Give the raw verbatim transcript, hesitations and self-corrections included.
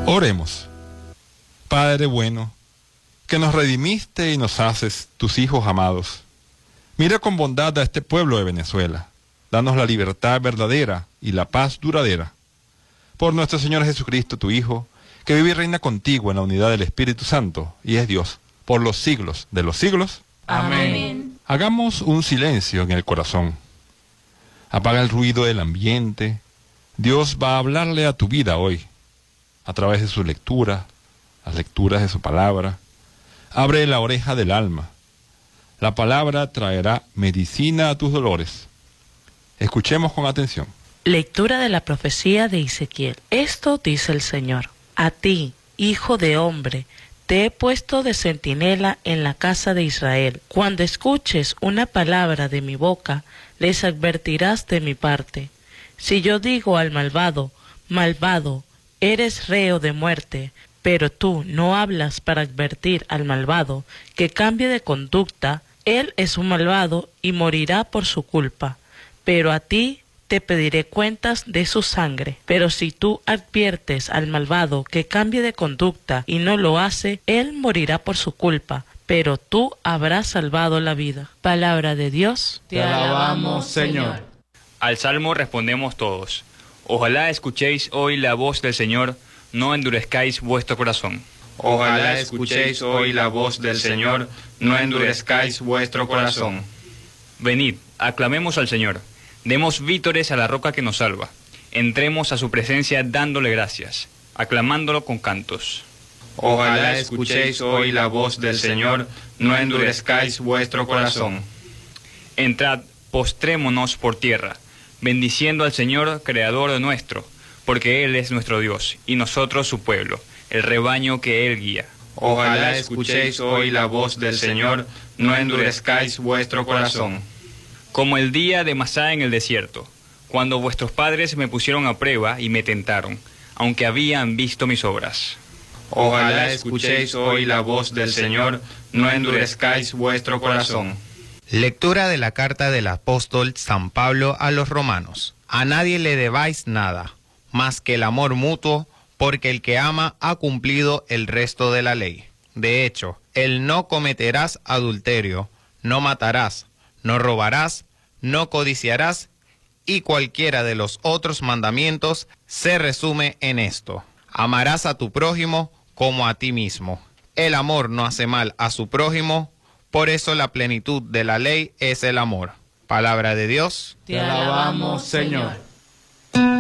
Oremos. Padre bueno, que nos redimiste y nos haces tus hijos amados, mira con bondad a este pueblo de Venezuela. Danos la libertad verdadera y la paz duradera. Por nuestro Señor Jesucristo, tu Hijo, que vive y reina contigo en la unidad del Espíritu Santo, y es Dios, por los siglos de los siglos. Amén. Hagamos un silencio en el corazón. Apaga el ruido del ambiente. Dios va a hablarle a tu vida hoy, a través de su lectura, las lecturas de su palabra. Abre la oreja del alma. La palabra traerá medicina a tus dolores. Escuchemos con atención. Lectura de la profecía de Ezequiel. Esto dice el Señor: a ti, hijo de hombre, te he puesto de centinela en la casa de Israel. Cuando escuches una palabra de mi boca, les advertirás de mi parte. Si yo digo al malvado, malvado, eres reo de muerte, pero tú no hablas para advertir al malvado que cambie de conducta, él es un malvado y morirá por su culpa. Pero a ti te pediré cuentas de su sangre. Pero si tú adviertes al malvado que cambie de conducta y no lo hace, él morirá por su culpa, pero tú habrás salvado la vida. Palabra de Dios. Te alabamos, Señor. Al salmo respondemos todos: ojalá escuchéis hoy la voz del Señor, no endurezcáis vuestro corazón. Ojalá escuchéis hoy la voz del Señor, no endurezcáis vuestro corazón. Venid, aclamemos al Señor, demos vítores a la roca que nos salva. Entremos a su presencia dándole gracias, aclamándolo con cantos. Ojalá escuchéis hoy la voz del Señor, no endurezcáis vuestro corazón. Entrad, postrémonos por tierra, bendiciendo al Señor, Creador nuestro, porque Él es nuestro Dios, y nosotros su pueblo, el rebaño que Él guía. Ojalá escuchéis hoy la voz del Señor, no endurezcáis vuestro corazón. Como el día de Masá en el desierto, cuando vuestros padres me pusieron a prueba y me tentaron, aunque habían visto mis obras. Ojalá escuchéis hoy la voz del Señor, no endurezcáis vuestro corazón. Lectura de la carta del apóstol San Pablo a los romanos. A nadie le debáis nada, más que el amor mutuo, porque el que ama ha cumplido el resto de la ley. De hecho, el no cometerás adulterio, no matarás, no robarás, no codiciarás, y cualquiera de los otros mandamientos se resume en esto: amarás a tu prójimo como a ti mismo. El amor no hace mal a su prójimo, por eso la plenitud de la ley es el amor. Palabra de Dios. Te alabamos, Señor.